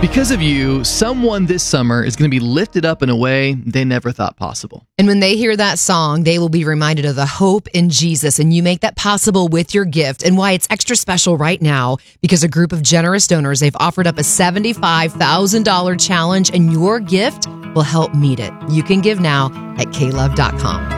Because of you, someone this summer is going to be lifted up in a way they never thought possible. And when they hear that song, they will be reminded of the hope in Jesus. And you make that possible with your gift. And why it's extra special right now, because a group of generous donors, they've offered up a $75,000 challenge, and your gift will help meet it. You can give now at klove.com.